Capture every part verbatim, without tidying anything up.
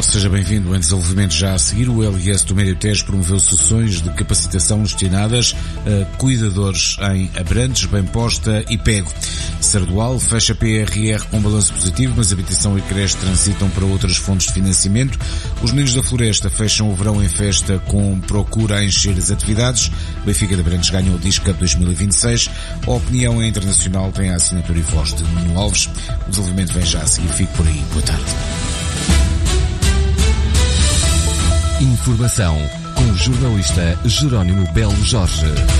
seja bem-vindo. Em desenvolvimento já a seguir, o L I S do Médio Tejo promoveu soluções de capacitação destinadas a cuidadores em Abrantes, Bem-Posta e Pego. Sardual fecha P R R com balanço positivo, mas habitação e creche transitam para outras fontes de financiamento. Os Meninos da Floresta fecham o verão em festa com procura a encher as atividades. Benfica de Abrantes ganhou o Disc Cup dois mil e vinte e seis. A opinião é internacional, tem a assinatura e voz de Nuno Alves. O desenvolvimento vem já a seguir. Fique por aí. Boa tarde. Informação com o jornalista Jerónimo Belo Jorge.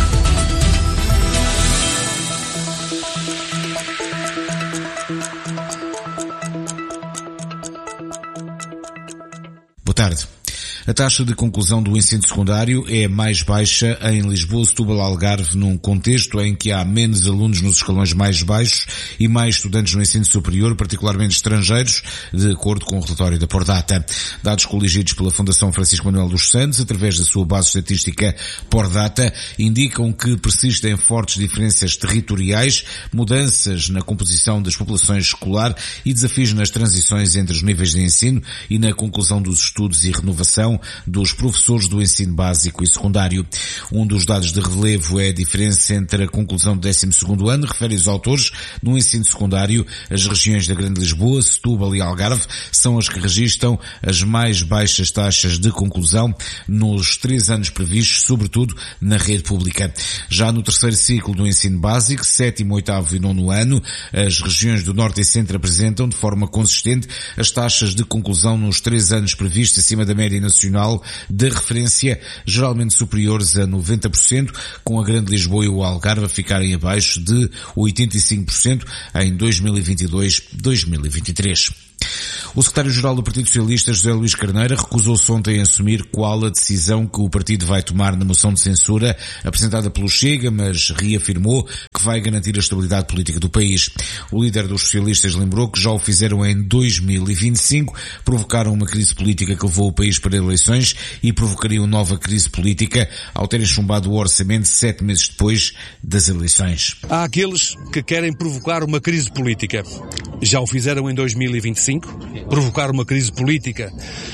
Boa tarde. A taxa de conclusão do ensino secundário é mais baixa em Lisboa, Setúbal, Algarve, num contexto em que há menos alunos nos escalões mais baixos e mais estudantes no ensino superior, particularmente estrangeiros, de acordo com o relatório da Pordata. Dados coligidos pela Fundação Francisco Manuel dos Santos, através da sua base estatística Pordata, indicam que persistem fortes diferenças territoriais, mudanças na composição das populações escolar e desafios nas transições entre os níveis de ensino e na conclusão dos estudos e renovação dos professores do ensino básico e secundário. Um dos dados de relevo é a diferença entre a conclusão do décimo segundo ano, refere os autores, no ensino secundário. As regiões da Grande Lisboa, Setúbal e Algarve são as que registram as mais baixas taxas de conclusão nos três anos previstos, sobretudo na rede pública. Já no terceiro ciclo do ensino básico, sétimo, oitavo e nono ano, as regiões do Norte e Centro apresentam de forma consistente as taxas de conclusão nos três anos previstos acima da média nacional de referência, geralmente superiores a noventa por cento, com a Grande Lisboa e o Algarve a ficarem abaixo de oitenta e cinco por cento em dois mil e vinte e dois a dois mil e vinte e três. O secretário-geral do Partido Socialista, José Luís Carneiro, recusou-se ontem a assumir qual a decisão que o partido vai tomar na moção de censura apresentada pelo Chega, mas reafirmou que vai garantir a estabilidade política do país. O líder dos socialistas lembrou que já o fizeram em dois mil e vinte e cinco, provocaram uma crise política que levou o país para eleições e provocariam nova crise política ao terem chumbado o orçamento sete meses depois das eleições. Há aqueles que querem provocar uma crise política. Já o fizeram em dois mil e vinte e cinco, provocar uma crise política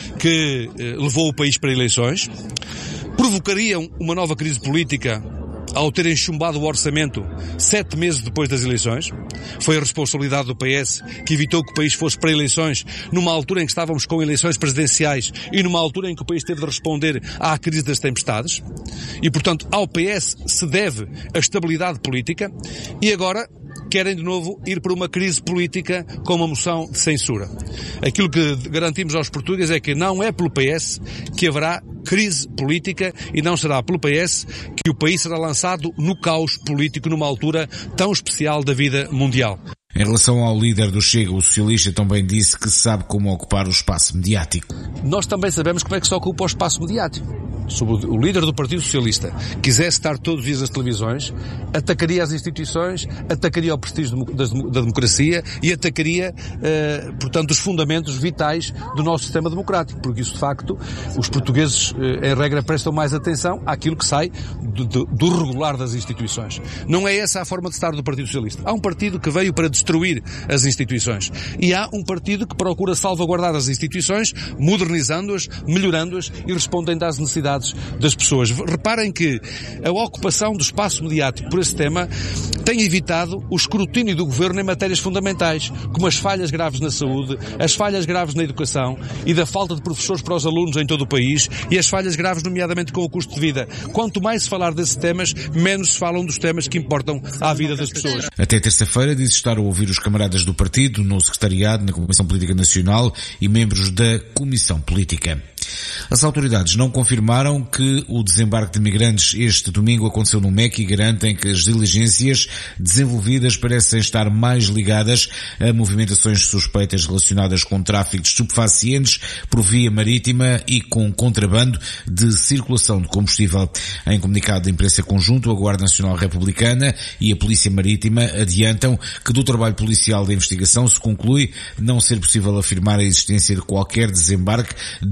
que eh, levou o país para eleições, provocariam uma nova crise política ao terem chumbado o orçamento sete meses depois das eleições. Foi a responsabilidade do P S que evitou que o país fosse para eleições numa altura em que estávamos com eleições presidenciais e numa altura em que o país teve de responder à crise das tempestades. E, portanto, ao P S se deve a estabilidade política e agora querem de novo ir para uma crise política com uma moção de censura. Aquilo que garantimos aos portugueses é que não é pelo P S que haverá crise política e não será pelo P S que o país será lançado no caos político numa altura tão especial da vida mundial. Em relação ao líder do Chega, o socialista também disse que sabe como ocupar o espaço mediático. Nós também sabemos como é que se ocupa o espaço mediático. Se o líder do Partido Socialista quisesse estar todos os dias nas televisões, atacaria as instituições, atacaria o prestígio da democracia e atacaria, eh, portanto, os fundamentos vitais do nosso sistema democrático, porque isso, de facto, os portugueses, eh, em regra, prestam mais atenção àquilo que sai do, do, do regular das instituições. Não é essa a forma de estar do Partido Socialista. Há um partido que veio para destruir as instituições e há um partido que procura salvaguardar as instituições, modernizando-as, melhorando-as e respondendo às necessidades das pessoas. Reparem que a ocupação do espaço mediático por esse tema tem evitado o escrutínio do governo em matérias fundamentais, como as falhas graves na saúde, as falhas graves na educação e da falta de professores para os alunos em todo o país e as falhas graves, nomeadamente com o custo de vida. Quanto mais se falar desses temas, menos se falam dos temas que importam à vida das pessoas. Até terça-feira diz estar a ouvir os camaradas do partido no secretariado, na Comissão Política Nacional e membros da Comissão Política. As autoridades não confirmaram que o desembarque de migrantes este domingo aconteceu no M E C e garantem que as diligências desenvolvidas parecem estar mais ligadas a movimentações suspeitas relacionadas com tráfico de estupefacientes por via marítima e com contrabando de circulação de combustível. Em comunicado de imprensa conjunto, a Guarda Nacional Republicana e a Polícia Marítima adiantam que do trabalho policial de investigação se conclui não ser possível afirmar a existência de qualquer desembarque de migrantes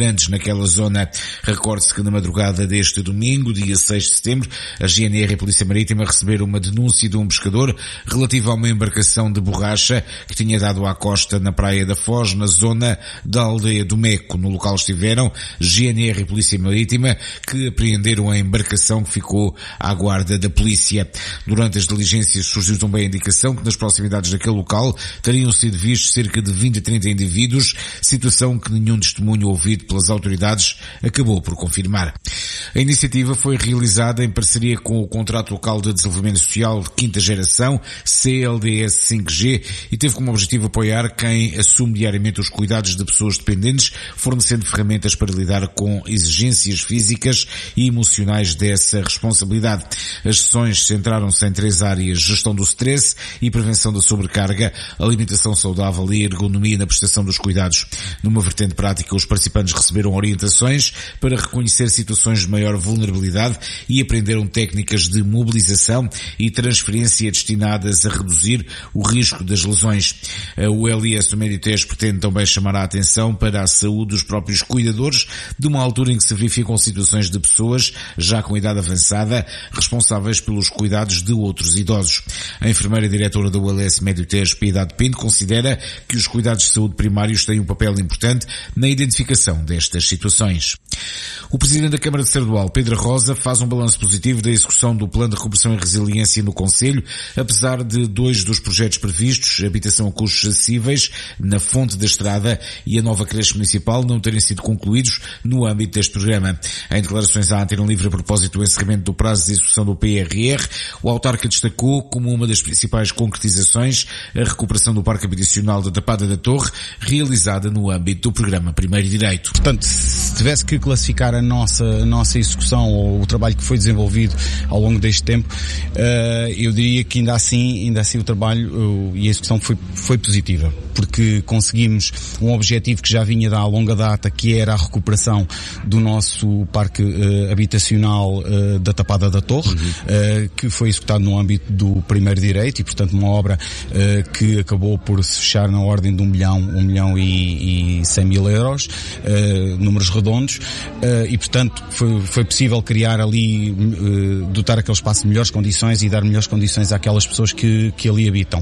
imigrantes naquela zona. Recorde-se que na madrugada deste domingo, dia seis de setembro, a G N R e a Polícia Marítima receberam uma denúncia de um pescador relativa a uma embarcação de borracha que tinha dado à costa na Praia da Foz, na zona da aldeia do Meco. No local estiveram G N R e Polícia Marítima, que apreenderam a embarcação que ficou à guarda da polícia. Durante as diligências surgiu também a indicação que nas proximidades daquele local teriam sido vistos cerca de vinte a trinta indivíduos, situação que nenhum testemunho ouvido pelas autoridades acabou por confirmar. A iniciativa foi realizada em parceria com o Contrato Local de Desenvolvimento Social de Quinta Geração, C L D S cinco G, e teve como objetivo apoiar quem assume diariamente os cuidados de pessoas dependentes, fornecendo ferramentas para lidar com exigências físicas e emocionais dessa responsabilidade. As sessões centraram-se em três áreas: gestão do stress e prevenção da sobrecarga, alimentação saudável e ergonomia na prestação dos cuidados. Numa vertente prática, os participantes receberam orientações para reconhecer situações de maior vulnerabilidade e aprenderam técnicas de mobilização e transferência destinadas a reduzir o risco das lesões. O L I S do Médio Tejo pretende também chamar a atenção para a saúde dos próprios cuidadores, de uma altura em que se verificam situações de pessoas já com idade avançada responsáveis pelos cuidados de outros idosos. A enfermeira diretora do L I S Médio Tejo, Piedade Pinto, considera que os cuidados de saúde primários têm um papel importante na identificação destas situações. O Presidente da Câmara de Sardual, Pedro Rosa, faz um balanço positivo da execução do Plano de Recuperação e Resiliência no Concelho, apesar de dois dos projetos previstos, habitação a custos acessíveis na Fonte da Estrada e a nova creche municipal, não terem sido concluídos no âmbito deste programa. Em declarações à Antena Livre a propósito do encerramento do prazo de execução do P R R, o autarca destacou como uma das principais concretizações a recuperação do Parque Habitacional da Tapada da Torre, realizada no âmbito do programa Primeiro Direito. Portanto, se tivesse que classificar a nossa, a nossa execução ou o trabalho que foi desenvolvido ao longo deste tempo, uh, eu diria que ainda assim, ainda assim o trabalho uh, e a execução foi, foi positiva, porque conseguimos um objetivo que já vinha da longa data, que era a recuperação do nosso parque uh, habitacional uh, da Tapada da Torre, uhum. uh, que foi executado no âmbito do Primeiro Direito e, portanto, uma obra uh, que acabou por se fechar na ordem de um milhão, um milhão e, e cem mil euros, uh, números redondos, uh, e, portanto, foi, foi possível criar ali, uh, dotar aquele espaço de melhores condições e dar melhores condições àquelas pessoas que, que ali habitam.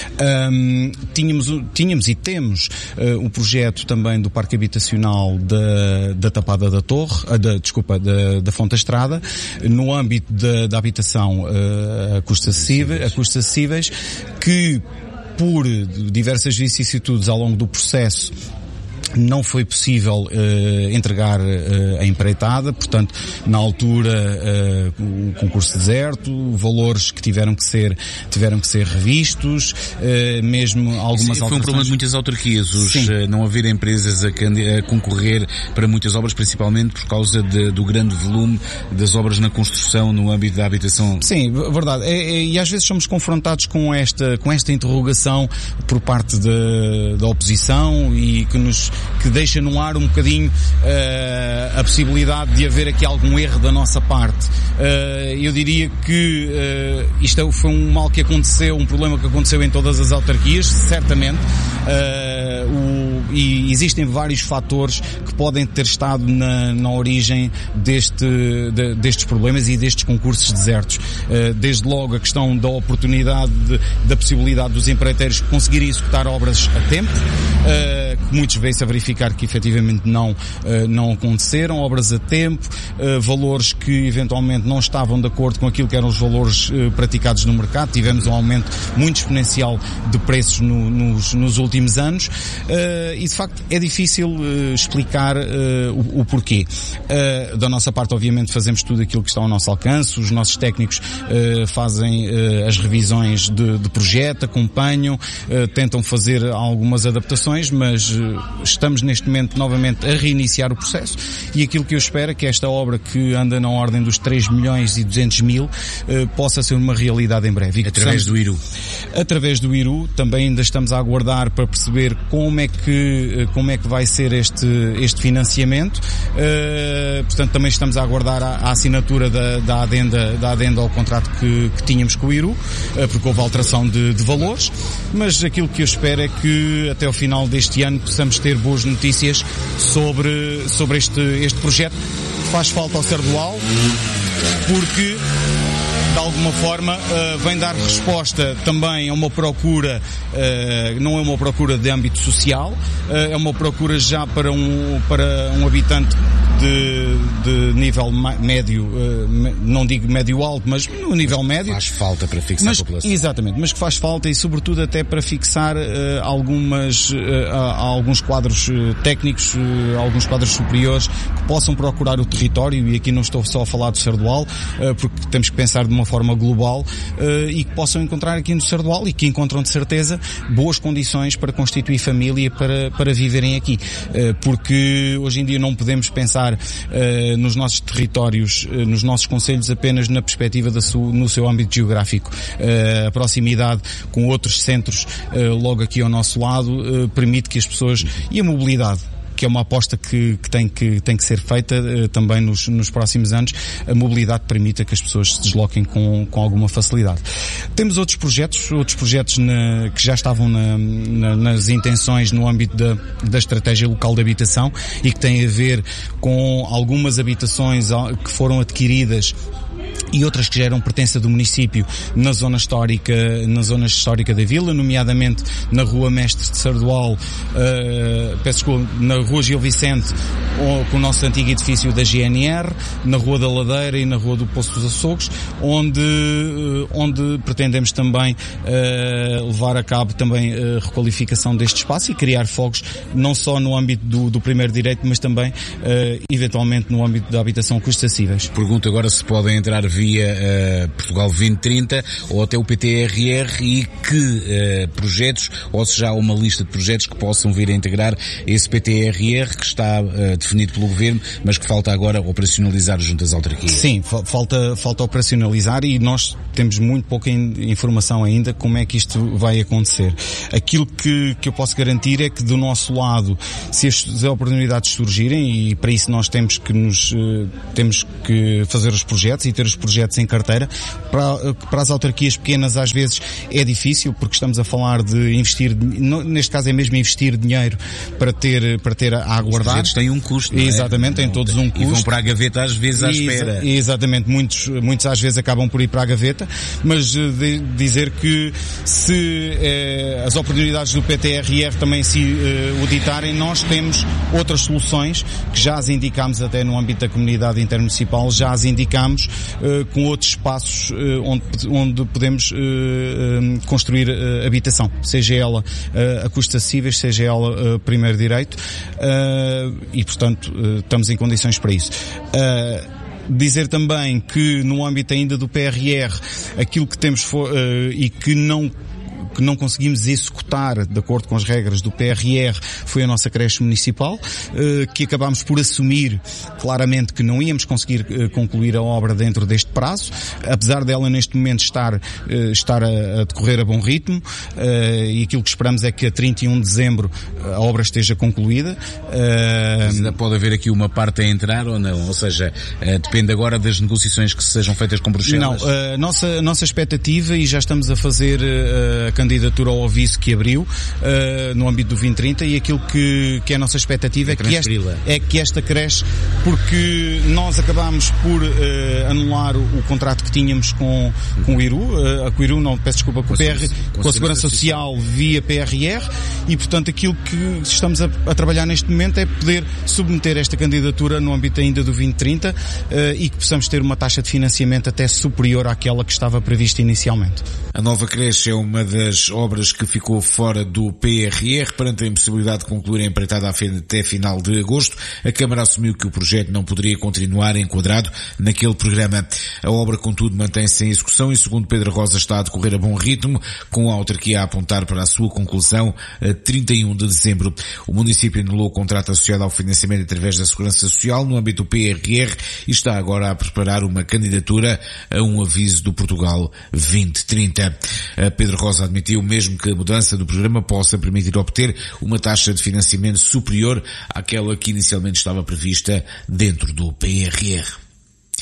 Um, tínhamos, tínhamos e temos uh, o projeto também do Parque Habitacional da, da Tapada da Torre, uh, da, desculpa, da, da Fonte da Estrada, no âmbito da, da habitação uh, a custos acessíveis, a custos acessíveis, que por diversas vicissitudes ao longo do processo não foi possível uh, entregar uh, a empreitada, portanto, na altura uh, o concurso deserto, valores que tiveram que ser, tiveram que ser revistos, uh, mesmo algumas alterações. Foi um problema de muitas autarquias, os, uh, não haver empresas a, a concorrer para muitas obras, principalmente por causa de, do grande volume das obras na construção no âmbito da habitação. Sim, verdade. É, é, e às vezes somos confrontados com esta, com esta interrogação por parte de, da oposição e que nos que deixa no ar um bocadinho uh, a possibilidade de haver aqui algum erro da nossa parte. Uh, eu diria que uh, isto foi um mal que aconteceu, um problema que aconteceu em todas as autarquias, certamente, uh, o, e existem vários fatores que podem ter estado na, na origem deste, de, destes problemas e destes concursos desertos. Uh, desde logo a questão da oportunidade, de, da possibilidade dos empreiteiros conseguirem executar obras a tempo, uh, que muitos veem-se a verificar que efetivamente não, uh, não aconteceram, obras a tempo, uh, valores que eventualmente não estavam de acordo com aquilo que eram os valores uh, praticados no mercado. Tivemos um aumento muito exponencial de preços no, nos, nos últimos anos, uh, e de facto é difícil uh, explicar uh, o, o porquê. Uh, da nossa parte, obviamente, fazemos tudo aquilo que está ao nosso alcance, os nossos técnicos uh, fazem uh, as revisões de, de projeto, acompanham, uh, tentam fazer algumas adaptações, mas uh, estamos neste momento novamente a reiniciar o processo, e aquilo que eu espero é que esta obra, que anda na ordem dos três milhões e duzentos mil, uh, possa ser uma realidade em breve. E através do I R U? Através do I R U, também ainda estamos a aguardar para perceber como é que, como é que vai ser este, este financiamento. Uh, portanto, também estamos a aguardar a, a assinatura da, da, adenda, da adenda ao contrato que, que tínhamos com o I R U, uh, porque houve alteração de, de valores, mas aquilo que eu espero é que até ao final deste ano possamos ter boas notícias sobre, sobre este, este projeto que faz falta ao Sardual, porque de alguma forma uh, vem dar resposta também a uma procura, uh, não é uma procura de âmbito social, uh, é uma procura já para um, para um habitante de, de nível médio, uh, não digo médio-alto, mas no nível médio. Faz falta para fixar mas, a população. Exatamente, mas que faz falta e sobretudo até para fixar uh, algumas, uh, alguns quadros uh, técnicos, uh, alguns quadros superiores que possam procurar o território, e aqui não estou só a falar do Sardual, uh, porque temos que pensar de uma forma global, uh, e que possam encontrar aqui no Sardual, e que encontram de certeza boas condições para constituir família, para, para viverem aqui, uh, porque hoje em dia não podemos pensar uh, nos nossos territórios, uh, nos nossos concelhos apenas na perspectiva da su, no seu âmbito geográfico. Uh, a proximidade com outros centros uh, logo aqui ao nosso lado uh, permite que as pessoas, e a mobilidade, que é uma aposta que, que, tem, que tem que ser feita uh, também nos, nos próximos anos, a mobilidade permita que as pessoas se desloquem com, com alguma facilidade. Temos outros projetos, outros projetos na, que já estavam na, na, nas intenções no âmbito da, da estratégia local de habitação e que têm a ver com algumas habitações que foram adquiridas e outras que já eram pertença do município na zona histórica, na zona histórica da vila, nomeadamente na Rua Mestre de Sardual, uh, peço desculpa, na Rua Gil Vicente, com o nosso antigo edifício da G N R, na Rua da Ladeira e na Rua do Poço dos Açougues, onde, uh, onde pretendemos também uh, levar a cabo também a requalificação deste espaço e criar fogos, não só no âmbito do, do primeiro direito, mas também, uh, eventualmente, no âmbito da habitação custos acessíveis. Pergunto agora se podem entrar via uh, Portugal vinte trinta ou até o P T R R, e que uh, projetos, ou se já há uma lista de projetos que possam vir a integrar esse P T R R que está uh, definido pelo Governo, mas que falta agora operacionalizar junto às autarquias. Sim, falta, falta operacionalizar, e nós temos muito pouca informação ainda como é que isto vai acontecer. Aquilo que, que eu posso garantir é que do nosso lado, se as, as oportunidades surgirem, e para isso nós temos que nos, uh, temos que fazer os projetos e ter os projetos em carteira. Para, para as autarquias pequenas às vezes é difícil, porque estamos a falar de investir, neste caso é mesmo investir dinheiro para ter, para ter a aguardar. Os projetos têm um custo, não é? Exatamente, têm todos um custo. E vão para a gaveta às vezes à espera. Exatamente, muitos, muitos às vezes acabam por ir para a gaveta, mas de dizer que se eh, as oportunidades do P T R R também se eh, o ditarem, nós temos outras soluções que já as indicámos até no âmbito da comunidade intermunicipal, já as indicámos uh, com outros espaços uh, onde, onde podemos uh, uh, construir uh, habitação, seja ela uh, a custos acessíveis, seja ela uh, primeiro direito, uh, e portanto uh, estamos em condições para isso. Uh, Dizer também que no âmbito ainda do P R R, aquilo que temos for, uh, e que não que não conseguimos executar de acordo com as regras do P R R foi a nossa creche municipal, que acabámos por assumir claramente que não íamos conseguir concluir a obra dentro deste prazo, apesar dela neste momento estar, estar a decorrer a bom ritmo, e aquilo que esperamos é que a trinta e um de dezembro a obra esteja concluída. Mas ainda pode haver aqui uma parte a entrar ou não? Ou seja, depende agora das negociações que sejam feitas com Bruxelas? Não, a nossa, a nossa expectativa, e já estamos a fazer a candidatura ao aviso que abriu uh, no âmbito do vinte trinta, e aquilo que, que é a nossa expectativa é que, esta, é que esta creche, porque nós acabámos por uh, anular o, o contrato que tínhamos com, com o I R U, uh, com o I R U, não, peço desculpa, com, com, P R, com, com a Segurança Social via P R R, e portanto aquilo que estamos a, a trabalhar neste momento é poder submeter esta candidatura no âmbito ainda do vinte trinta uh, e que possamos ter uma taxa de financiamento até superior àquela que estava prevista inicialmente. A nova creche é uma das obras que ficou fora do P R R. Perante a impossibilidade de concluir a empreitada até final de agosto, a Câmara assumiu que o projeto não poderia continuar enquadrado naquele programa. A obra, contudo, mantém-se em execução e, segundo Pedro Rosa, está a decorrer a bom ritmo, com a autarquia a apontar para a sua conclusão a trinta e um de dezembro. O município anulou o contrato associado ao financiamento através da Segurança Social no âmbito do P R R e está agora a preparar uma candidatura a um aviso do Portugal vinte trinta. Pedro Rosa admitiu mesmo que a mudança do programa possa permitir obter uma taxa de financiamento superior àquela que inicialmente estava prevista dentro do P R R.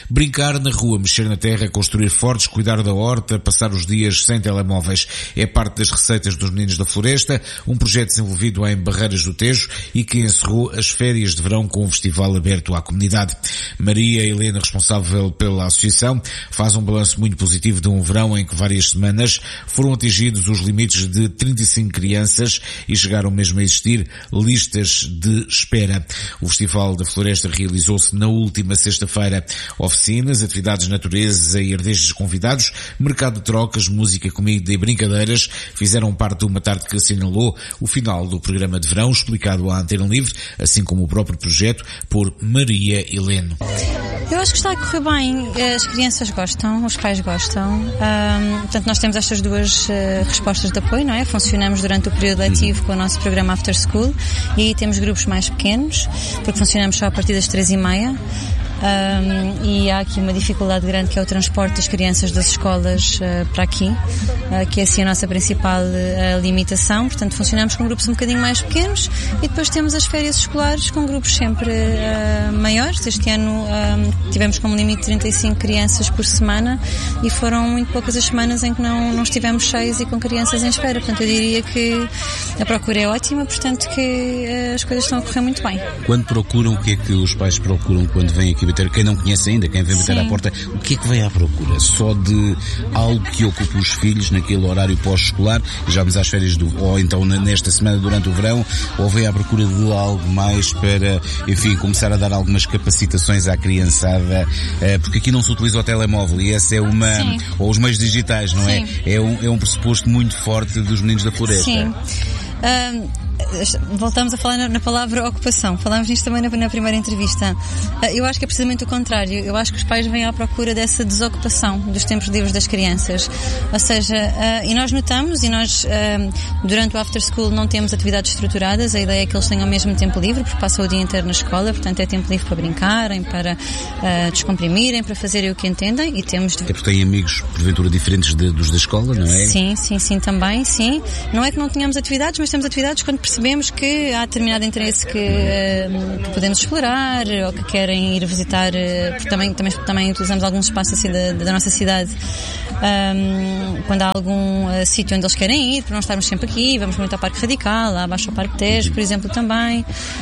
Brincar na rua, mexer na terra, construir fortes, cuidar da horta, passar os dias sem telemóveis é parte das receitas dos Meninos da Floresta, um projeto desenvolvido em Barreiras do Tejo e que encerrou as férias de verão com um festival aberto à comunidade. Maria Helena, responsável pela associação, faz um balanço muito positivo de um verão em que várias semanas foram atingidos os limites de trinta e cinco crianças e chegaram mesmo a existir listas de espera. O Festival da Floresta realizou-se na última sexta-feira. Oficinas, atividades de natureza e herdeiros convidados, mercado de trocas, música, comida e brincadeiras fizeram parte de uma tarde que assinalou o final do programa de verão, explicado à Antena Livre, assim como o próprio projeto, por Maria Helena. Eu acho que está a correr bem. As crianças gostam, os pais gostam. Um, portanto, nós temos estas duas uh, respostas de apoio, não é? Funcionamos durante o período letivo com o nosso programa After School e temos grupos mais pequenos, porque funcionamos só a partir das três e meia. Um, e há aqui uma dificuldade grande que é o transporte das crianças das escolas uh, para aqui, uh, que é assim a nossa principal uh, limitação. Portanto, funcionamos com grupos um bocadinho mais pequenos e depois temos as férias escolares com grupos sempre uh, maiores. Este ano um, tivemos como limite trinta e cinco crianças por semana e foram muito poucas as semanas em que não, não estivemos cheios e com crianças em espera. Portanto, eu diria que a procura é ótima, portanto que uh, as coisas estão a correr muito bem. Quando procuram, o que é que os pais procuram quando vêm aqui bater? Quem não conhece ainda, quem vem bater à porta, o que é que vem à procura? Só de algo que ocupe os filhos naquele horário pós-escolar, já vamos às férias do, ou então nesta semana durante o verão, ou vem à procura de algo mais para, enfim, começar a dar algumas capacitações à criançada, porque aqui não se utiliza o telemóvel e essa é uma, Sim. ou os meios digitais, não Sim. é? É um, é um pressuposto muito forte dos Meninos da Floresta. Sim. Um... Voltamos a falar na, na palavra ocupação. Falámos nisto também na, na primeira entrevista. Eu acho que é precisamente o contrário. Eu acho que os pais vêm à procura dessa desocupação dos tempos livres das crianças. Ou seja, uh, e nós notamos, e nós uh, durante o After School não temos atividades estruturadas. A ideia é que eles tenham mesmo tempo livre, porque passam o dia inteiro na escola, portanto é tempo livre para brincarem, para uh, descomprimirem, para fazerem o que entendem. E temos... É porque têm amigos, porventura, diferentes de, dos da escola, não é? Sim, sim, sim, também, sim. Não é que não tenhamos atividades, mas temos atividades quando percebemos que há determinado interesse que, uh, que podemos explorar ou que querem ir visitar, uh, porque também, também, também utilizamos alguns espaços assim da, da nossa cidade. Um, quando há algum uh, sítio onde eles querem ir, para não estarmos sempre aqui, vamos muito ao Parque Radical, lá abaixo ao Parque Tejo, por exemplo, também.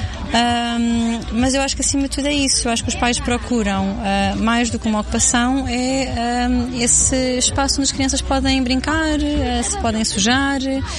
Um, mas eu acho que acima de tudo é isso. Eu acho que os pais procuram uh, mais do que uma ocupação é um, esse espaço onde as crianças podem brincar, uh, se podem sujar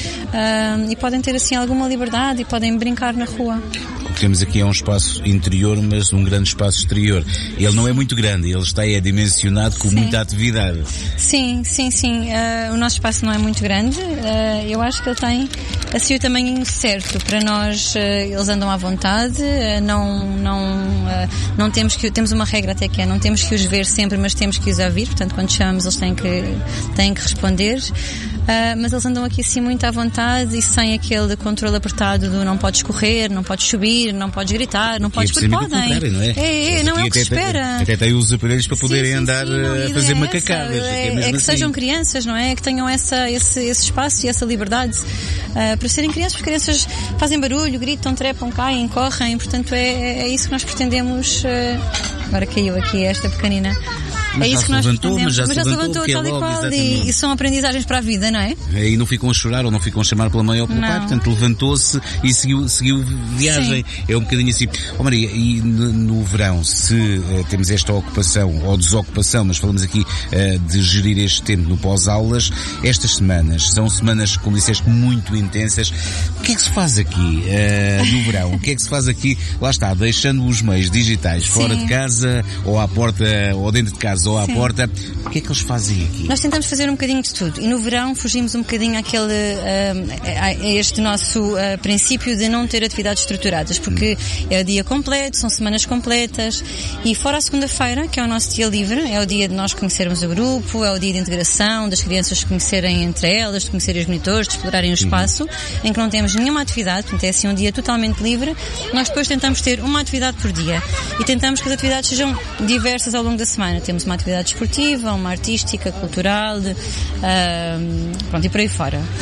uh, e podem ter assim alguma liberdade e podem brincar na rua. O que temos aqui é um espaço interior, mas um grande espaço exterior. Ele não é muito grande, ele está é dimensionado com sim. muita atividade. Sim, sim, sim. Uh, o nosso espaço não é muito grande. Uh, eu acho que ele tem assim o tamanho certo para nós. Uh, eles andam à vontade. Não, não, não temos que, temos uma regra até que é, não temos que os ver sempre, mas temos que os ouvir, portanto quando chamamos eles têm que, têm que responder, uh, mas eles andam aqui assim muito à vontade e sem aquele controle apertado do não podes correr, não podes subir, não podes gritar, não podes, porque podem. Não é? É, é, não é o que se espera. Até tem os aparelhos para poderem sim, sim, andar sim, não, a fazer macacadas. É, é, é, é que assim. sejam crianças, não é? Que tenham essa, esse, esse espaço e essa liberdade uh, para serem crianças, porque crianças fazem barulho, gritam, trepam, caem, correm. Portanto, é, é isso que nós pretendemos. Uh, agora caiu aqui esta pequenina. Mas é isso que nós levantou, pretendemos. mas já, mas já se levantou, levantou tal e logo, qual. E, e são aprendizagens para a vida, não é? E não ficam a chorar ou não ficam a chamar pela mãe ou pelo não. pai. Portanto, levantou-se e seguiu, seguiu viagem. Sim. É um bocadinho assim. Oh Maria, e no, no verão, se uh, temos esta ocupação ou desocupação, mas falamos aqui uh, de gerir este tempo no pós-aulas, estas semanas são semanas, como disseste, muito intensas. O que é que se faz aqui uh, no verão? O que é que se faz aqui? Lá está, deixando os meios digitais Sim. fora de casa ou à porta, ou dentro de casa ou à Sim. porta. O que é que eles fazem aqui? Nós tentamos fazer um bocadinho de tudo. E no verão fugimos um bocadinho àquele, uh, a este nosso uh, princípio de não ter atividades estruturadas, porque hum. é o dia completo, são semanas completas, e fora a segunda-feira, que é o nosso dia livre, é o dia de nós conhecermos o grupo, é o dia de integração, das crianças se conhecerem entre elas, de conhecerem os monitores, de explorarem o espaço, hum. em que não temos nenhuma atividade, portanto é assim um dia totalmente livre. Nós depois tentamos ter uma atividade por dia, e tentamos que as atividades sejam diversas ao longo da semana. Temos uma atividade esportiva, uma artística, cultural, de, uh, pronto, e por aí fora.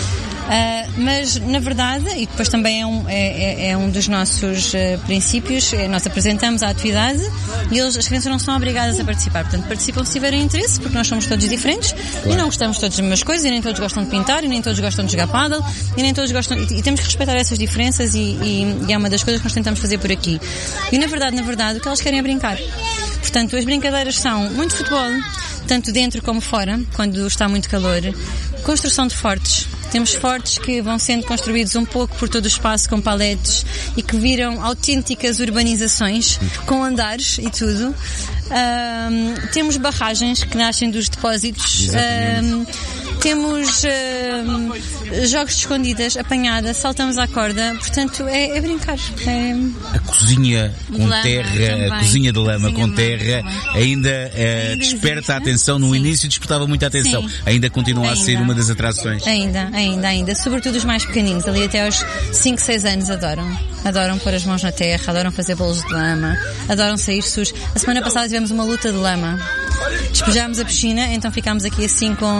mas, na verdade, e depois também é um, é, é um dos nossos uh, princípios, é, nós apresentamos a atividade e eles, as crianças não são obrigadas a participar. Portanto, participam se tiverem interesse, porque nós somos todos diferentes, claro, e não gostamos todos das mesmas coisas, e nem todos gostam de pintar, e nem todos gostam de jogar pádel, e nem todos gostam... E, e temos que respeitar essas diferenças, e, e, e é uma das coisas que nós tentamos fazer por aqui. E, na verdade, na verdade, o que elas querem é brincar. Portanto, as brincadeiras são muito futebol, tanto dentro como fora, quando está muito calor. Construção de fortes. Temos fortes que vão sendo construídos um pouco por todo o espaço com paletes e que viram autênticas urbanizações com andares e tudo. Um, temos barragens que nascem dos depósitos. Um, temos um, jogos de escondidas, apanhada, saltamos à corda. Portanto, é, é brincar. É... A cozinha com lama, terra, também. A cozinha de lama Cozinha com terra, ainda, uh, ainda desperta existe? a atenção. No Sim. início despertava muita atenção. Sim. Ainda continua Ainda. a ser uma das atrações. Ainda, ainda, ainda. Sobretudo os mais pequeninos, ali até aos cinco, seis anos adoram. Adoram pôr as mãos na terra, adoram fazer bolos de lama, adoram sair sujos. A semana passada tivemos uma luta de lama. Despejámos a piscina, então ficámos aqui assim com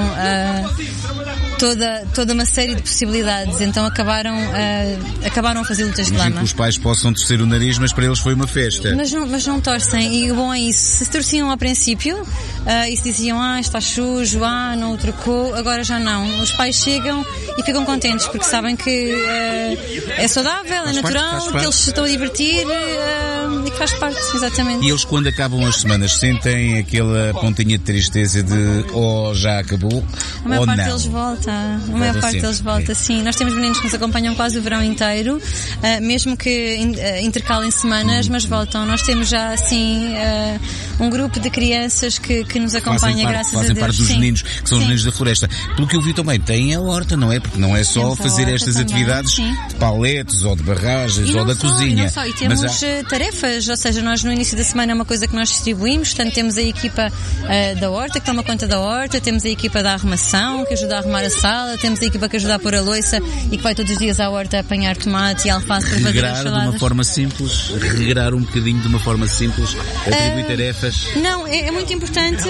uh, toda, toda uma série de possibilidades. Então acabaram, uh, acabaram a fazer lutas de Imagino lama. que os pais possam torcer o nariz, mas para eles foi uma festa. Mas não, mas não torcem, e o bom é isso. Se torciam ao princípio, uh, e se diziam, ah, está sujo, ah, não o trocou, agora já não. Os pais chegam e ficam contentes, porque sabem que uh, é saudável, é Faz natural, parte, faz que parte. eles se estão a divertir, uh, e que faz parte, exatamente. E eles, quando acabam as semanas, sentem aquela pontinha de tristeza de oh, já acabou, A maior ou parte não? deles volta. A maior parte sempre. deles volta, sim. Nós temos meninos que nos acompanham quase o verão inteiro, uh, mesmo que in, uh, intercalem semanas, mas voltam. Nós temos já, assim, uh, um grupo de crianças que, que nos acompanha, fazem parte, graças fazem a Deus. parte dos sim. meninos, que são os Sim. meninos da floresta. Pelo que eu vi também, têm a horta, não é? Porque não é só Temos a fazer horta estas também, atividades sim. de paletes ou de barragens E ou não da só, cozinha. E, não só. E temos Mas há... uh, tarefas, ou seja, nós no início da semana é uma coisa que nós distribuímos, portanto temos a equipa uh, da horta que toma conta da horta, temos a equipa da arrumação que ajuda a arrumar a sala, temos a equipa que ajuda a pôr a louça e que vai todos os dias à horta a apanhar tomate e alface para fazer as Regrar de saladas. uma forma simples, regrar um bocadinho de uma forma simples, atribuir Uh, tarefas. Não, é, é muito importante.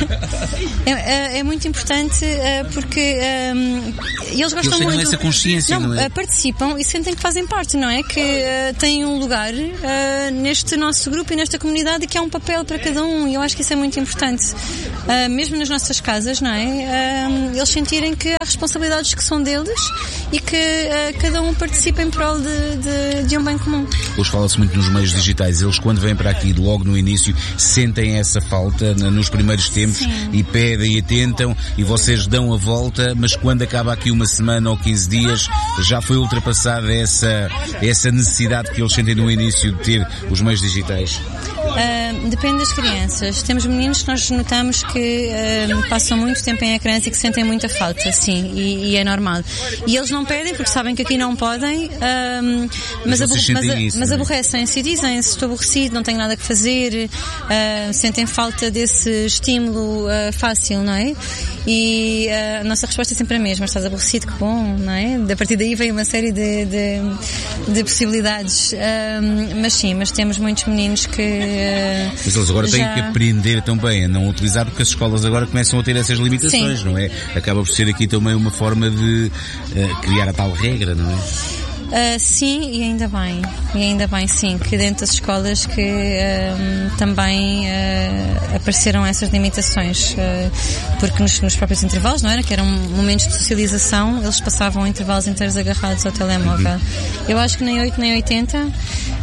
é, é, é muito importante uh, porque um, eles gostam Eles têm muito. essa consciência, não é? uh, participam e sentem que fazem parte, não é? Que uh, têm um lugar uh, neste nosso grupo e nesta comunidade e que há um papel para cada um, e eu acho que isso é muito importante. Uh, mesmo nas nossas casas, não é? Uh, eles sentirem que há responsabilidades que são deles e que uh, cada um participa em prol de, de, de um bem comum. Hoje fala-se muito nos meios digitais. Eles, quando vêm para aqui, logo no início, sentem essa falta nos primeiros tempos. Sim. E pedem e tentam e vocês dão a volta, mas quando acaba aqui uma semana ou quinze dias, já foi ultrapassada essa, essa necessidade que eles sentem no início de ter os meios digitais. Uh, depende das crianças. Temos meninos que nós notamos que uh, passam muito tempo em ecrãs e que sentem muita falta, sim, e, e é normal. E eles não pedem porque sabem que aqui não podem, uh, mas, Mas aborre- vocês sentem mas, isso, mas não é? aborrecem-se e dizem-se, estou aborrecido, não tenho nada que fazer, uh, sentem falta desse estímulo uh, fácil, não é? E uh, a nossa resposta é sempre a mesma: estás aborrecido, que bom, não é? A partir daí vem uma série de, de, de possibilidades. Uh, mas sim, mas temos muitos meninos que uh, Mas eles agora têm já- que aprender também a não utilizar, porque as escolas agora começam a ter essas limitações, Sim. não é? Acaba por ser aqui também uma forma de uh, criar a tal regra, não é? Uh, sim, e ainda bem, e ainda bem sim, que dentro das escolas que uh, também uh, apareceram essas limitações, uh, porque nos, nos próprios intervalos, não era? Que eram momentos de socialização, eles passavam intervalos inteiros agarrados ao telemóvel. Eu acho que nem oito nem oitenta, uh,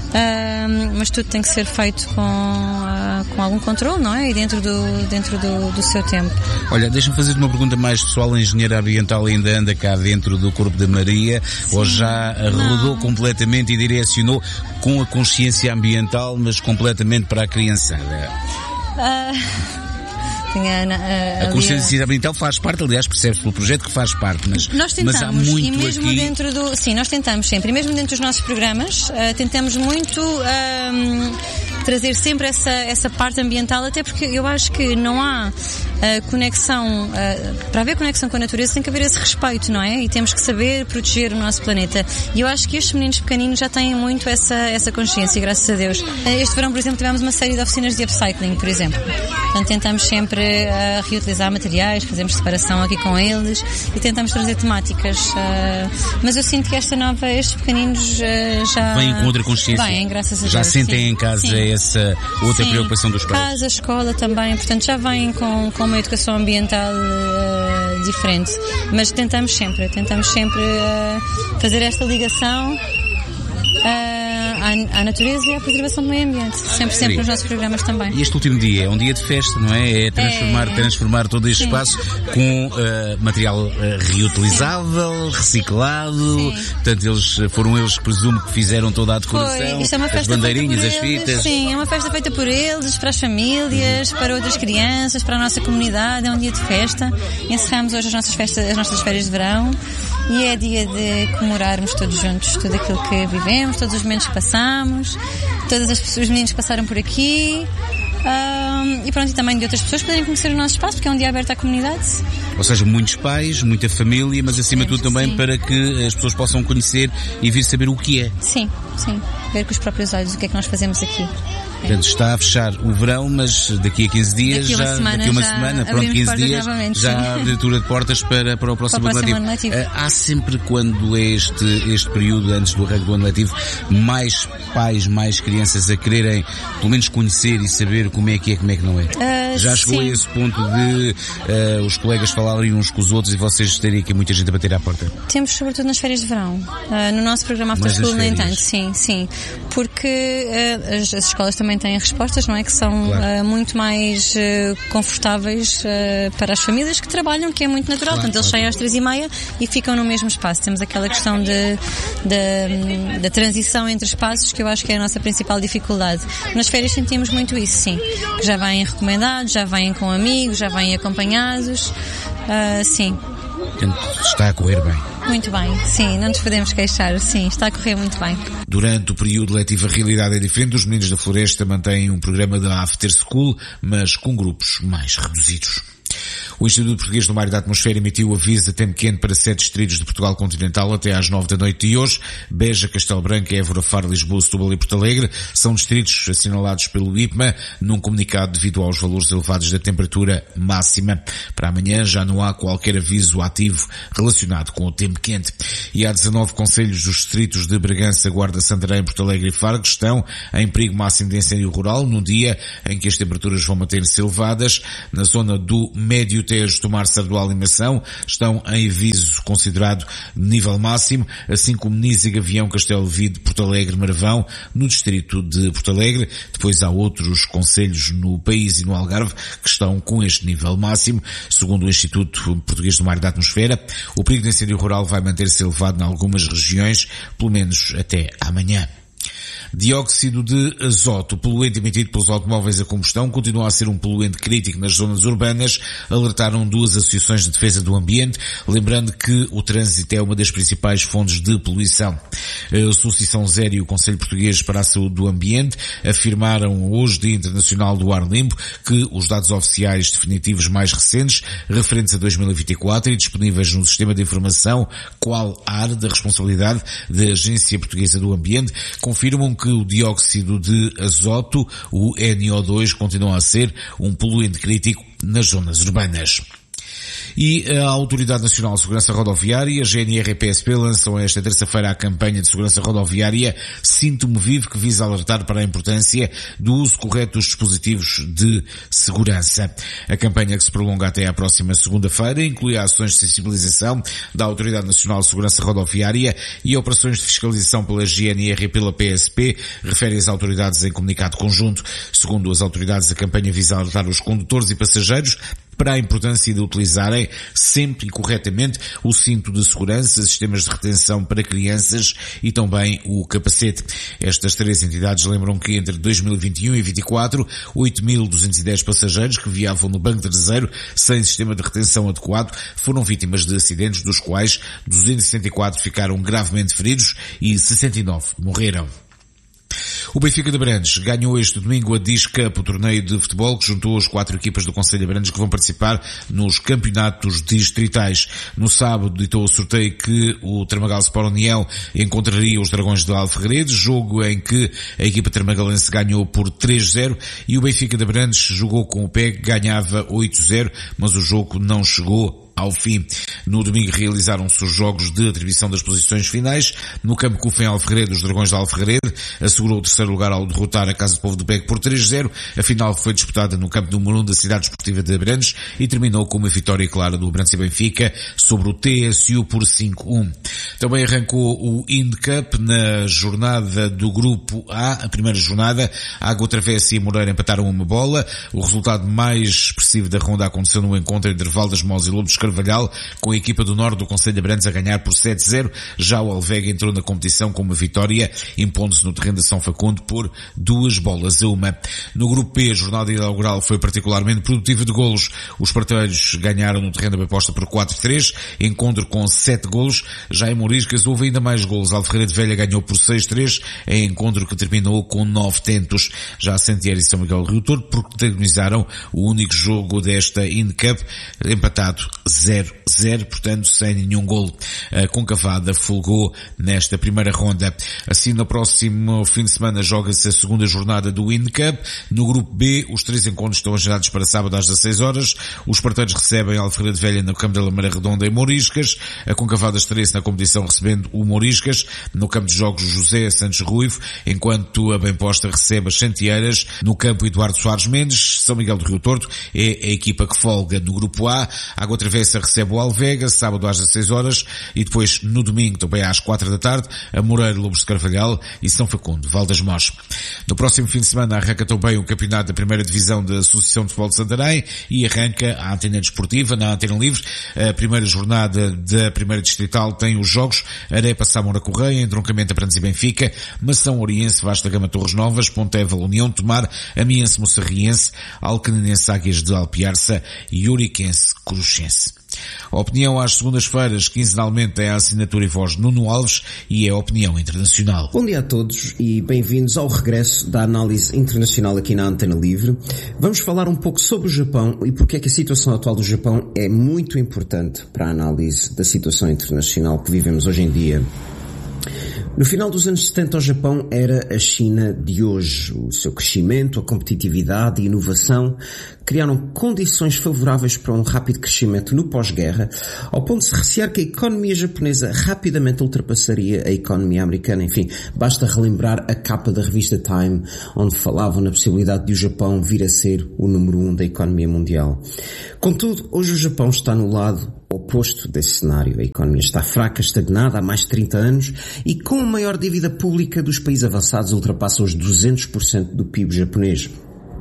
mas tudo tem que ser feito com, uh, com algum controle, não é? E dentro do, dentro do, do seu tempo. Olha, deixa-me fazer uma pergunta mais pessoal. A engenheira ambiental ainda anda cá dentro do Corpo da Maria, ou já rodou completamente e direcionou com a consciência ambiental, mas completamente para a criançada? Uh... Tinha, uh, A consciência ambiental faz parte, aliás, percebe-se pelo projeto que faz parte, mas, nós tentamos, mas há muito e mesmo aqui... dentro do, sim, nós tentamos sempre, e mesmo dentro dos nossos programas, uh, tentamos muito um, trazer sempre essa, essa parte ambiental, até porque eu acho que não há a conexão, a, para haver conexão com a natureza tem que haver esse respeito, não é? E temos que saber proteger o nosso planeta. E eu acho que estes meninos pequeninos já têm muito essa, essa consciência, graças a Deus. Este verão, por exemplo, tivemos uma série de oficinas de upcycling, por exemplo. Portanto, tentamos sempre uh, reutilizar materiais, fazemos separação aqui com eles e tentamos trazer temáticas. Uh, mas eu sinto que esta nova, estes pequeninos uh, já... Vêm com outra consciência. Vêm, graças a Deus. Já sentem sim. em casa sim. essa outra sim. preocupação dos pais. Casa, escola também. Portanto, já vêm com, com uma educação ambiental uh, diferente. Mas tentamos sempre, tentamos sempre uh, fazer esta ligação uh, À, à natureza e à preservação do meio ambiente. Sempre, sempre nos nossos programas também. E este último dia é um dia de festa, não é? É transformar, é... transformar todo este Sim. espaço com uh, material uh, reutilizável, Sim. reciclado. Sim. Portanto, eles, foram eles que presumo que fizeram toda a decoração, Foi. É uma festa as bandeirinhas, as eles. fitas. Sim, é uma festa feita por eles, para as famílias, uhum. para outras crianças, para a nossa comunidade. É um dia de festa. Encerramos hoje as nossas festas, as nossas férias de verão. E é dia de comemorarmos todos juntos tudo aquilo que vivemos, todos os momentos que passamos, todas as pessoas, os meninos que passaram por aqui. Um, e pronto, e também de outras pessoas poderem conhecer o nosso espaço, porque é um dia aberto à comunidade. Ou seja, muitos pais, muita família, mas acima de tudo também sim. para que as pessoas possam conhecer e vir saber o que é. Sim, sim. Ver com os próprios olhos o que é que nós fazemos aqui. Portanto, está a fechar o verão, mas daqui a quinze dias, daqui uma já, semana, daqui a uma já semana, pronto, quinze dias, novamente, já há abertura de portas para, para o próximo, para o próximo ano letivo. ano letivo. Há sempre, quando é este, este período antes do arranque do ano letivo, mais pais, mais crianças a quererem, pelo menos conhecer e saber como é que é, como é que não é. Uh, já chegou sim. a esse ponto de uh, os colegas falarem uns com os outros e vocês terem aqui muita gente a bater à porta? Temos, sobretudo nas férias de verão. Uh, no nosso programa After School, no entanto, sim, sim. Porque uh, as, as escolas também têm respostas, não é? Que são claro. uh, muito mais uh, confortáveis uh, para as famílias que trabalham, que é muito natural. Claro, Portanto, eles claro. saem às três e meia e ficam no mesmo espaço. Temos aquela questão de, de, da transição entre espaços, que eu acho que é a nossa principal dificuldade. Nas férias sentimos muito isso, sim. Que já vêm recomendados, já vêm com amigos, já vêm acompanhados. Uh, sim. Está a correr bem. Muito bem, sim, não nos podemos queixar, sim, está a correr muito bem. Durante o período letivo a realidade é diferente, os meninos da Floresta mantêm um programa da After School, mas com grupos mais reduzidos. O Instituto Português do Mar e da Atmosfera emitiu aviso a tempo quente para sete distritos de Portugal continental até às nove da noite de hoje. Beja, Castelo Branco, Évora, Faro, Lisboa, Setúbal e Porto Alegre são distritos assinalados pelo I P M A num comunicado devido aos valores elevados da temperatura máxima. Para amanhã já não há qualquer aviso ativo relacionado com o tempo quente. E há dezanove concelhos dos distritos de Bragança, Guarda, Santarém, Porto Alegre e Faro que estão em perigo máximo de incêndio rural no dia em que as temperaturas vão manter-se elevadas. Na zona do Médio Tejo, Tomar, Sardual e Mação estão em aviso considerado nível máximo, assim como Nisa, Gavião, Castelo Vide, Porto Alegre, Marvão, no distrito de Porto Alegre. Depois há outros concelhos no país e no Algarve que estão com este nível máximo. Segundo o Instituto Português do Mar e da Atmosfera, o perigo de incêndio rural vai manter-se elevado em algumas regiões, pelo menos até amanhã. Dióxido de azoto, o poluente emitido pelos automóveis a combustão, continua a ser um poluente crítico nas zonas urbanas, alertaram duas associações de defesa do ambiente, lembrando que o trânsito é uma das principais fontes de poluição. A Associação Zero e o Conselho Português para a Saúde do Ambiente afirmaram hoje, Dia Internacional do Ar Limpo, que os dados oficiais definitivos mais recentes, referentes a dois mil e vinte e quatro e disponíveis no Sistema de Informação Qual-Ar, da responsabilidade da Agência Portuguesa do Ambiente, confirmam que o dióxido de azoto, o N O dois, continua a ser um poluente crítico nas zonas urbanas. E a Autoridade Nacional de Segurança Rodoviária, a G N R e P S P, lançam esta terça-feira a campanha de segurança rodoviária Sinto-me Vivo, que visa alertar para a importância do uso correto dos dispositivos de segurança. A campanha, que se prolonga até à próxima segunda-feira, inclui ações de sensibilização da Autoridade Nacional de Segurança Rodoviária e operações de fiscalização pela G N R e pela P S P, refere as autoridades em comunicado conjunto. Segundo as autoridades, a campanha visa alertar os condutores e passageiros para a importância de utilizarem sempre e corretamente o cinto de segurança, sistemas de retenção para crianças e também o capacete. Estas três entidades lembram que entre dois mil e vinte e um e vinte e quatro, oito mil duzentos e dez passageiros que viavam no banco traseiro sem sistema de retenção adequado foram vítimas de acidentes, dos quais duzentos e setenta e quatro ficaram gravemente feridos e sessenta e nove morreram. O Benfica de Abrantes ganhou este domingo a Diz Cup, o torneio de futebol que juntou as quatro equipas do Concelho de Abrantes que vão participar nos campeonatos distritais. No sábado ditou o sorteio que o Tramagal Sport União encontraria os Dragões de Alferredes, jogo em que a equipa termagalense ganhou por três a zero e o Benfica de Abrantes jogou com o P E G, ganhava oito a zero, mas o jogo não chegou ao fim. No domingo realizaram-se os jogos de atribuição das posições finais. No campo Cufém Alferrede, os Dragões de Alferrede assegurou o terceiro lugar ao derrotar a Casa do Povo do P E G por três a zero. A final foi disputada no campo número um da Cidade Esportiva de Abrantes e terminou com uma vitória clara do Abrantes e Benfica sobre o T S U por cinco a um. Também arrancou o Ind Cup na jornada do Grupo A, a primeira jornada. A Água Travessa e a Moreira empataram uma bola. O resultado mais expressivo da ronda aconteceu no encontro entre Valdas Mós e Lobos Carvalhal, com a equipa do Norte do Concelho de Abrantes a ganhar por sete a zero. Já o Alvega entrou na competição com uma vitória, impondo-se no terreno de São Facundo por duas bolas a uma. No Grupo B, a jornada inaugural foi particularmente produtiva de golos. Os partelhos ganharam no terreno da Aposta por quatro a três, encontro com sete golos. Já em Moriscas houve ainda mais golos. Alferreira de Velha ganhou por seis a três, em encontro que terminou com nove tentos. Já a Santiago e São Miguel do Rio Torto protagonizaram o único jogo desta Ind Cup, empatado zero a zero, portanto sem nenhum golo. A Concavada folgou nesta primeira ronda. Assim, no próximo fim de semana joga-se a segunda jornada do Ind Cup. No Grupo B, os três encontros estão agendados para sábado às dezasseis horas. Os parteiros recebem a Alferreira de Velha no campo da Lameira Redonda em Moriscas. A Concavada estreia-se na competição recebendo o Moriscas. No campo de jogos José Santos Ruivo, enquanto a Bem-Posta recebe as Santieiras no campo Eduardo Soares Mendes. São Miguel do Rio Torto é a equipa que folga. No Grupo A, a Água Travessa recebe o Alvega, sábado às dezasseis horas, e depois no domingo, também às quatro da tarde, a Moreira, Lobos de Carvalhal e São Facundo, Valdas Mós. No próximo fim de semana arranca também o campeonato da primeira divisão da Associação de Futebol de Santarém e arranca a Antena Desportiva na Antena Livre. A primeira jornada da primeira distrital tem os jogos Arepa, Samora Correia, Entroncamento Abrantes e Benfica, Mação Oriense, Vasta Gama Torres Novas, Pontevel União Tomar, Amiense Moçarriense, Alcaninense Águias de Alpiarça e Uriquense Cruxense. A opinião às segundas-feiras, quinzenalmente, é a assinatura e voz de Nuno Alves e é a opinião internacional. Bom dia a todos e bem-vindos ao regresso da análise internacional aqui na Antena Livre. Vamos falar um pouco sobre o Japão e porque é que a situação atual do Japão é muito importante para a análise da situação internacional que vivemos hoje em dia. No final dos anos setenta, o Japão era a China de hoje. O seu crescimento, a competitividade e inovação criaram condições favoráveis para um rápido crescimento no pós-guerra, ao ponto de se recear que a economia japonesa rapidamente ultrapassaria a economia americana. Enfim, basta relembrar a capa da revista Time, onde falavam na possibilidade de o Japão vir a ser o número um da economia mundial. Contudo, hoje o Japão está no lado oposto desse cenário. A economia está fraca, estagnada há mais de trinta anos e com a maior dívida pública dos países avançados ultrapassa os duzentos por cento do P I B japonês.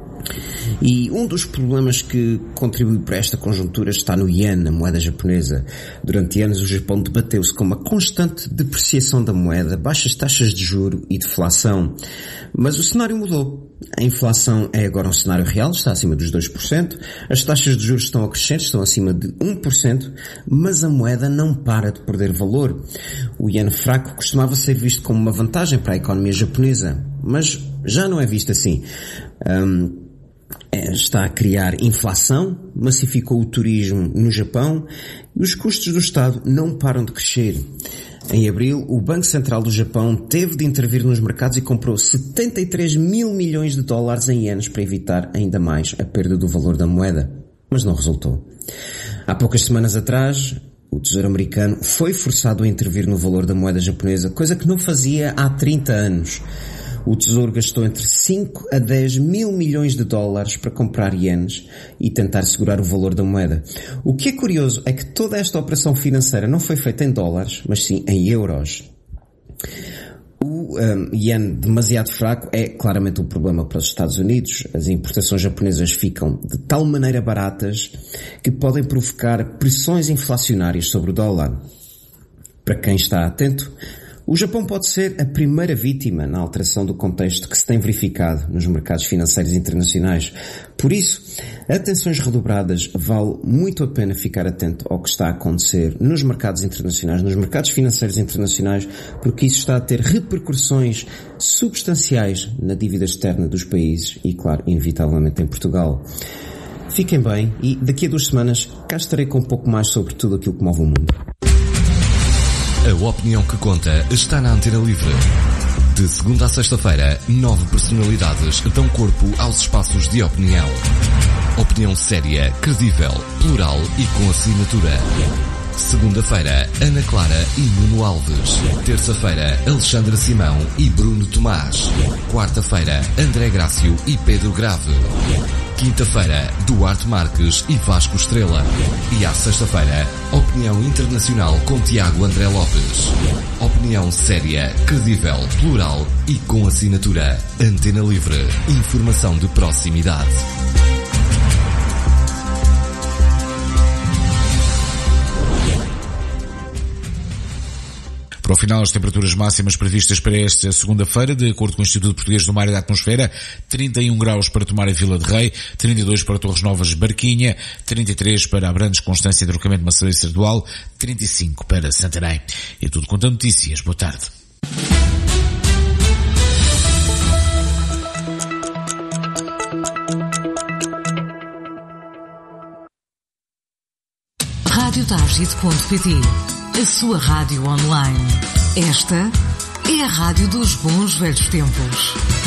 E um dos problemas que contribui para esta conjuntura está no ien, a moeda japonesa. Durante anos o Japão debateu-se com uma constante depreciação da moeda, baixas taxas de juro e deflação. Mas o cenário mudou. A inflação é agora um cenário real, está acima dos dois por cento, as taxas de juros estão a crescer, estão acima de um por cento, mas a moeda não para de perder valor. O ien fraco costumava ser visto como uma vantagem para a economia japonesa, mas já não é visto assim. Um, está a criar inflação, massificou o turismo no Japão e os custos do Estado não param de crescer. Em abril, o Banco Central do Japão teve de intervir nos mercados e comprou setenta e três mil milhões de dólares em ienes para evitar ainda mais a perda do valor da moeda. Mas não resultou. Há poucas semanas atrás, o Tesouro Americano foi forçado a intervir no valor da moeda japonesa, coisa que não fazia há trinta anos. O Tesouro gastou entre cinco a dez mil milhões de dólares para comprar ienes e tentar segurar o valor da moeda. O que é curioso é que toda esta operação financeira não foi feita em dólares, mas sim em euros. O um, ien demasiado fraco é claramente um problema para os Estados Unidos. As importações japonesas ficam de tal maneira baratas que podem provocar pressões inflacionárias sobre o dólar. Para quem está atento, O Japão pode ser a primeira vítima na alteração do contexto que se tem verificado nos mercados financeiros internacionais. Por isso, a tensões redobradas, vale muito a pena ficar atento ao que está a acontecer nos mercados internacionais, nos mercados financeiros internacionais, porque isso está a ter repercussões substanciais na dívida externa dos países e, claro, inevitavelmente em Portugal. Fiquem bem e daqui a duas semanas cá estarei com um pouco mais sobre tudo aquilo que move o mundo. A opinião que conta está na Antena Livre. De segunda a sexta-feira, nove personalidades dão corpo aos espaços de opinião. Opinião séria, credível, plural e com assinatura. Segunda-feira, Ana Clara e Nuno Alves. Terça-feira, Alexandra Simão e Bruno Tomás. Quarta-feira, André Grácio e Pedro Grave. Quinta-feira, Duarte Marques e Vasco Estrela. E à sexta-feira, Opinião Internacional com Tiago André Lopes. Opinião séria, credível, plural e com assinatura. Antena Livre. Informação de proximidade. Para o final, as temperaturas máximas previstas para esta segunda-feira, de acordo com o Instituto Português do Mar e da Atmosfera, trinta e um graus para Tomar e Vila de Rei, trinta e dois para Torres Novas Barquinha, trinta e três para Abrantes, Constância e Trocamento, Maceira e Sardual, trinta e cinco para Santarém. E tudo quanto a notícias. Boa tarde. rádio target ponto pt, a sua rádio online. Esta é a rádio dos bons velhos tempos.